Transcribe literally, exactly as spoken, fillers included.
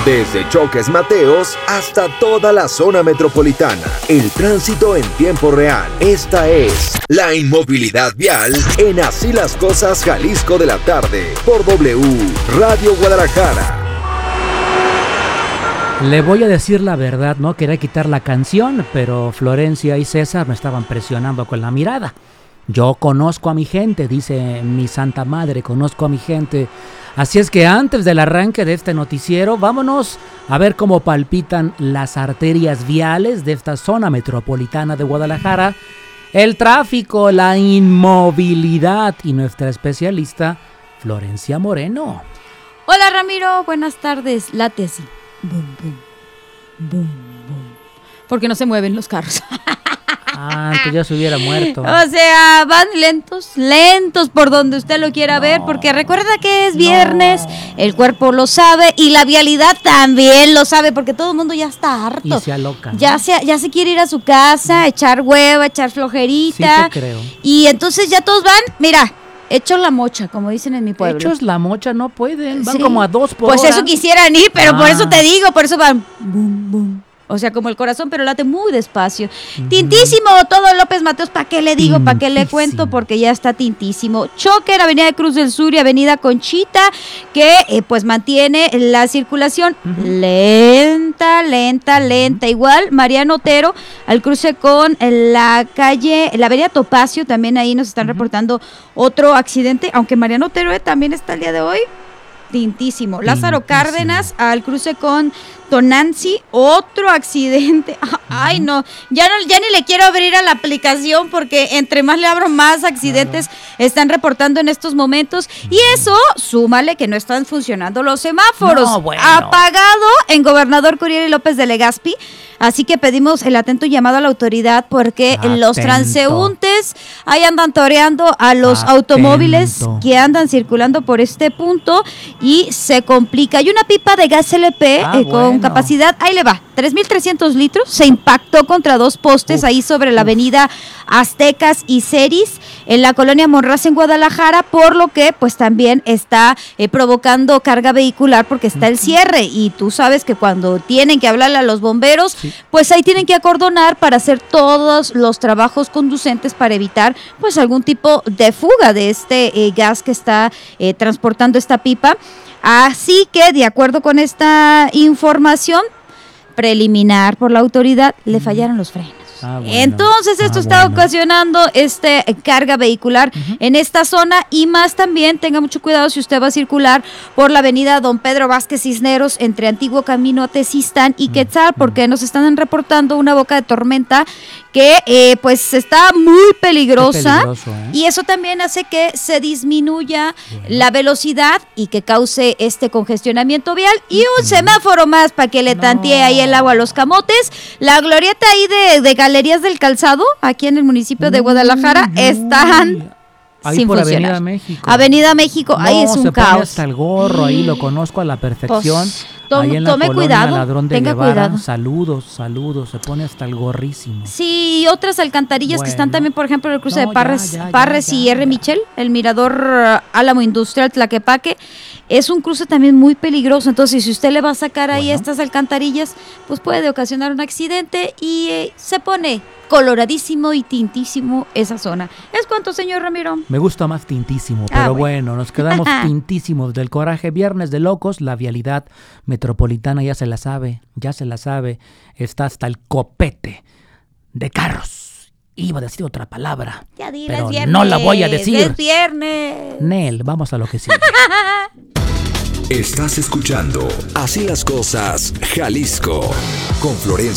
Desde Choques Mateos hasta toda la zona metropolitana. El tránsito en tiempo real. Esta es la inmovilidad vial en Así las Cosas Jalisco de la tarde por W Radio Guadalajara. Le voy a decir la verdad, no quería quitar la canción, pero Florencia y César me estaban presionando con la mirada. Yo conozco a mi gente, dice mi santa madre, conozco a mi gente. Así es que antes del arranque de este noticiero, vámonos a ver cómo palpitan las arterias viales de esta zona metropolitana de Guadalajara, el tráfico, la inmovilidad y nuestra especialista, Florencia Moreno. Hola Ramiro, buenas tardes, late así. Boom, boom, boom, boom. Porque no se mueven los carros. Ah, que ya se hubiera muerto. O sea, van lentos, lentos por donde usted lo quiera no. ver, porque recuerda que es viernes, no. el cuerpo lo sabe y la vialidad también lo sabe, porque todo el mundo ya está harto. Y se aloca, ¿no? Ya se, ya se quiere ir a su casa, echar hueva, echar flojerita. Sí te creo. Y entonces ya todos van, mira, hechos la mocha, como dicen en mi pueblo. Hechos la mocha no pueden, van sí. como a dos por Pues hora. Eso quisieran ir, pero ah. por eso te digo, por eso van boom, boom. O sea, como el corazón, pero late muy despacio. Uh-huh. Tintísimo, todo López Mateos, ¿para qué le digo? ¿Para qué le cuento? Porque ya está tintísimo. Choque en Avenida Cruz del Sur y Avenida Conchita, que eh, pues mantiene la circulación uh-huh. lenta, lenta, lenta. Igual, Mariano Otero, al cruce con la calle, la Avenida Topacio, también ahí nos están uh-huh. reportando otro accidente, aunque Mariano Otero eh, también está el día de hoy. Tintísimo. Lázaro Cárdenas al cruce con Tonanzi, otro accidente. Ay, no, ya no, ya ni le quiero abrir a la aplicación porque entre más le abro, más accidentes claro. están reportando en estos momentos. Y eso, súmale que no están funcionando los semáforos. No, bueno. Apagado en Gobernador Curiel y López de Legazpi. Así que pedimos el atento llamado a la autoridad porque atento. Los transeúntes ahí andan toreando a los atento. Automóviles que andan circulando por este punto y se complica. Hay una pipa de gas L P ah, eh, con bueno. capacidad, ahí le va, tres mil trescientos litros, se impactó contra dos postes uf, ahí sobre la uf. avenida Aztecas y Ceris en la colonia Monraz en Guadalajara, por lo que pues también está eh, provocando carga vehicular porque está uh-huh. el cierre y tú sabes que cuando tienen que hablarle a los bomberos sí. pues ahí tienen que acordonar para hacer todos los trabajos conducentes para evitar pues algún tipo de fuga de este eh, gas que está eh, transportando esta pipa. Así que de acuerdo con esta información preliminar por la autoridad, mm. le fallaron los frenos. Ah, bueno. Entonces esto ah, está bueno. ocasionando este carga vehicular uh-huh. en esta zona y más también tenga mucho cuidado si usted va a circular por la avenida Don Pedro Vázquez Cisneros entre Antiguo Camino a Tezistán y uh-huh. Quetzal, porque nos están reportando una boca de tormenta que eh, pues está muy peligrosa peligroso, ¿eh? Y eso también hace que se disminuya bueno. la velocidad y que cause este congestionamiento vial y un uh-huh. semáforo más para que le no. tantee ahí el agua a los camotes. La glorieta ahí de, de Galerías del Calzado, aquí en el municipio de Guadalajara, uy, están ahí sin por funcionar. Avenida México. Avenida México, no, ahí es un se caos. Pone hasta el gorro, ahí lo conozco a la perfección. Pues, tom, ahí en la tome colonia cuidado, Ladrón de tenga Guevara, cuidado. Saludos, saludos, se pone hasta el gorrísimo. Sí, y otras alcantarillas bueno. que están también, por ejemplo, en el cruce no, de Parres, ya, ya, Parres ya, ya, y R. Ya. Michel, el mirador uh, Álamo Industrial Tlaquepaque. Es un cruce también muy peligroso, entonces si usted le va a sacar ahí bueno. estas alcantarillas, pues puede ocasionar un accidente y eh, se pone coloradísimo y tintísimo esa zona. ¿Es cuánto, señor Ramiro? Me gusta más tintísimo, pero ah, bueno. bueno, nos quedamos tintísimos del coraje. Viernes de locos, la vialidad metropolitana ya se la sabe, ya se la sabe, está hasta el copete de carros. Iba a decir otra palabra, ya di, pero viernes, no la voy a decir. Es viernes. Nel, vamos a lo que sigue. Estás escuchando Así las Cosas Jalisco con Florencia